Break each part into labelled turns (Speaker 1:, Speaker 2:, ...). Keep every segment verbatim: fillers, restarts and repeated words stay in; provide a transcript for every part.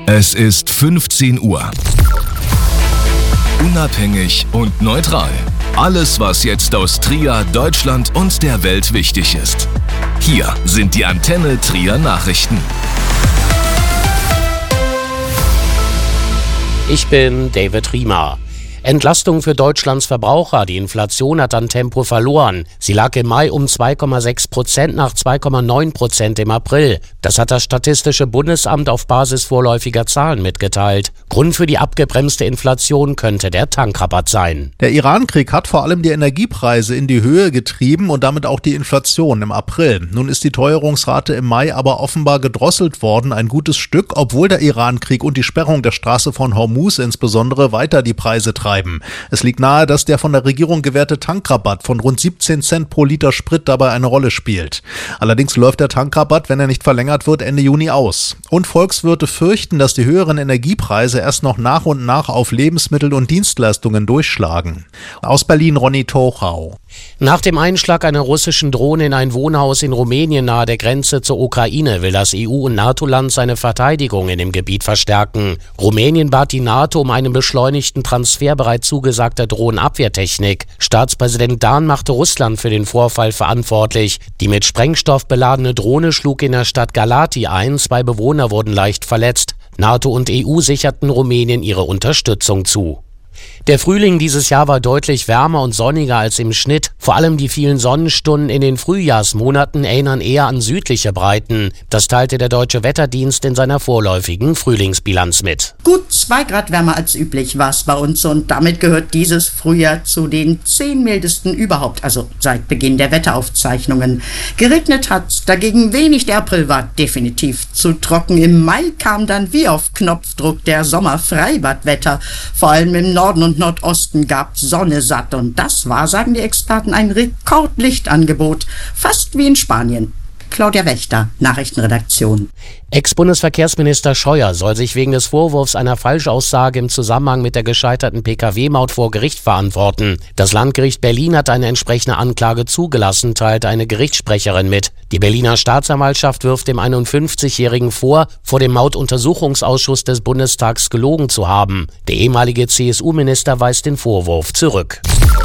Speaker 1: Es ist fünfzehn Uhr. Unabhängig und neutral. Alles, was jetzt aus Trier, Deutschland und der Welt wichtig ist. Hier sind die Antenne Trier Nachrichten.
Speaker 2: Ich bin David Riemer. Entlastung für Deutschlands Verbraucher. Die Inflation hat an Tempo verloren. Sie lag im Mai um zwei Komma sechs Prozent nach zwei Komma neun Prozent im April. Das hat das Statistische Bundesamt auf Basis vorläufiger Zahlen mitgeteilt. Grund für die abgebremste Inflation könnte der Tankrabatt sein.
Speaker 3: Der Iran-Krieg hat vor allem die Energiepreise in die Höhe getrieben und damit auch die Inflation im April. Nun ist die Teuerungsrate im Mai aber offenbar gedrosselt worden, ein gutes Stück, obwohl der Iran-Krieg und die Sperrung der Straße von Hormuz insbesondere weiter die Preise treiben. Es liegt nahe, dass der von der Regierung gewährte Tankrabatt von rund siebzehn Cent pro Liter Sprit dabei eine Rolle spielt. Allerdings läuft der Tankrabatt, wenn er nicht verlängert wird, Ende Juni aus. Und Volkswirte fürchten, dass die höheren Energiepreise erst noch nach und nach auf Lebensmittel und Dienstleistungen durchschlagen. Aus Berlin Ronny Tochau.
Speaker 2: Nach dem Einschlag einer russischen Drohne in ein Wohnhaus in Rumänien nahe der Grenze zur Ukraine will das E U- und NATO-Land seine Verteidigung in dem Gebiet verstärken. Rumänien bat die NATO um einen beschleunigten Transfer bereits zugesagter Drohnenabwehrtechnik. Staatspräsident Dahn machte Russland für den Vorfall verantwortlich. Die mit Sprengstoff beladene Drohne schlug in der Stadt Galati ein. Zwei Bewohner wurden leicht verletzt. NATO und E U sicherten Rumänien ihre Unterstützung zu. Der Frühling dieses Jahr war deutlich wärmer und sonniger als im Schnitt. Vor allem die vielen Sonnenstunden in den Frühjahrsmonaten erinnern eher an südliche Breiten. Das teilte der Deutsche Wetterdienst in seiner vorläufigen Frühlingsbilanz mit.
Speaker 4: Gut zwei Grad wärmer als üblich war es bei uns und damit gehört dieses Frühjahr zu den zehn mildesten überhaupt, also seit Beginn der Wetteraufzeichnungen. Geregnet hat dagegen wenig, der April war definitiv zu trocken. Im Mai kam dann wie auf Knopfdruck der Sommerfreibadwetter. Vor allem im Norden und Nordosten gab Sonne satt und das war, sagen die Experten, ein Rekordlichtangebot, fast wie in Spanien. Claudia Wächter, Nachrichtenredaktion.
Speaker 2: Ex-Bundesverkehrsminister Scheuer soll sich wegen des Vorwurfs einer Falschaussage im Zusammenhang mit der gescheiterten P K W-Maut vor Gericht verantworten. Das Landgericht Berlin hat eine entsprechende Anklage zugelassen, teilte eine Gerichtssprecherin mit. Die Berliner Staatsanwaltschaft wirft dem einundfünfzigjährigen vor, vor dem Mautuntersuchungsausschuss des Bundestags gelogen zu haben. Der ehemalige C S U-Minister weist den Vorwurf zurück.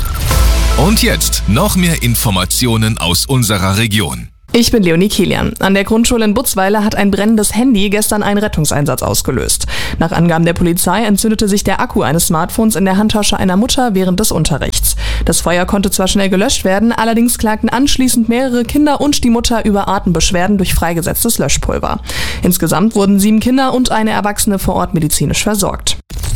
Speaker 1: Und jetzt noch mehr Informationen aus unserer Region.
Speaker 5: Ich bin Leonie Kilian. An der Grundschule in Butzweiler hat ein brennendes Handy gestern einen Rettungseinsatz ausgelöst. Nach Angaben der Polizei entzündete sich der Akku eines Smartphones in der Handtasche einer Mutter während des Unterrichts. Das Feuer konnte zwar schnell gelöscht werden, allerdings klagten anschließend mehrere Kinder und die Mutter über Atembeschwerden durch freigesetztes Löschpulver. Insgesamt wurden sieben Kinder und eine Erwachsene vor Ort medizinisch versorgt.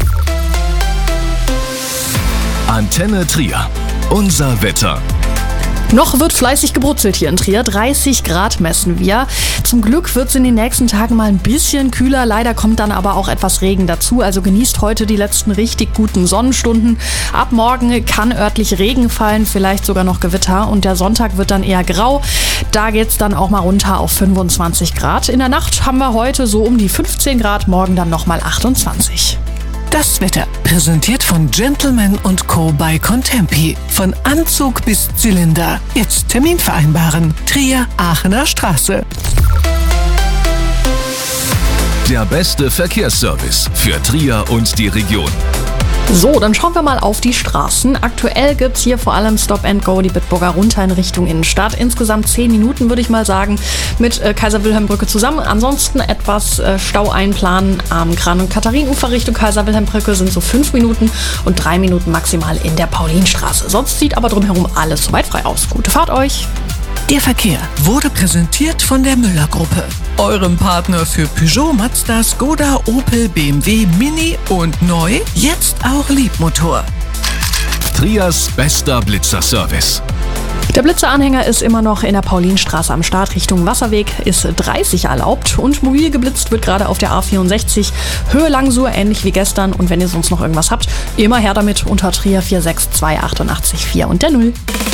Speaker 1: Antenne Trier. Unser Wetter.
Speaker 6: Noch wird fleißig gebrutzelt hier in Trier. dreißig Grad messen wir. Zum Glück wird es in den nächsten Tagen mal ein bisschen kühler. Leider kommt dann aber auch etwas Regen dazu. Also genießt heute die letzten richtig guten Sonnenstunden. Ab morgen kann örtlich Regen fallen, vielleicht sogar noch Gewitter. Und der Sonntag wird dann eher grau. Da geht es dann auch mal runter auf fünfundzwanzig Grad. In der Nacht haben wir heute so um die fünfzehn Grad, morgen dann nochmal achtundzwanzig.
Speaker 7: Das Wetter, präsentiert von Gentleman und Co. bei Contempi. Von Anzug bis Zylinder. Jetzt Termin vereinbaren. Trier, Aachener Straße.
Speaker 1: Der beste Verkehrsservice für Trier und die Region.
Speaker 6: So, dann schauen wir mal auf die Straßen. Aktuell gibt's hier vor allem Stop and Go, die Bitburger runter in Richtung Innenstadt. Insgesamt zehn Minuten, würde ich mal sagen, mit äh, Kaiser-Wilhelm-Brücke zusammen. Ansonsten etwas äh, Stau einplanen am Kran- und Katharinenufer Richtung Kaiser-Wilhelm-Brücke sind so fünf Minuten und drei Minuten maximal in der Paulinstraße. Sonst sieht aber drumherum alles soweit frei aus. Gute Fahrt euch!
Speaker 7: Der Verkehr wurde präsentiert von der Müller-Gruppe, eurem Partner für Peugeot, Mazda, Skoda, Opel, B M W, Mini und neu, jetzt auch Liebmotor.
Speaker 1: Triers bester Blitzerservice.
Speaker 6: Der Blitzeranhänger ist immer noch in der Paulinstraße am Start. Richtung Wasserweg ist dreißig erlaubt und mobil geblitzt wird gerade auf der A vierundsechzig. Höhe Langsur, ähnlich wie gestern. Und wenn ihr sonst noch irgendwas habt, immer her damit unter Trier vier sechs zwei acht acht vier und der Null.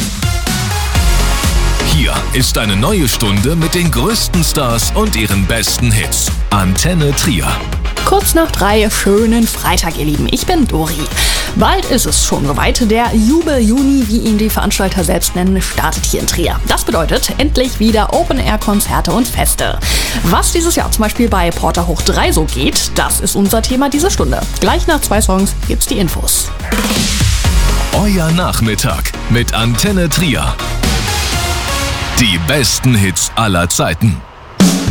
Speaker 1: Hier ist eine neue Stunde mit den größten Stars und ihren besten Hits. Antenne Trier.
Speaker 6: Kurz nach drei, schönen Freitag, ihr Lieben. Ich bin Dori. Bald ist es schon soweit. Der Jubel-Juni, wie ihn die Veranstalter selbst nennen, startet hier in Trier. Das bedeutet endlich wieder Open-Air-Konzerte und Feste. Was dieses Jahr zum Beispiel bei Porta hoch drei so geht, das ist unser Thema diese Stunde. Gleich nach zwei Songs gibt's die Infos.
Speaker 1: Euer Nachmittag mit Antenne Trier. Die besten Hits aller Zeiten.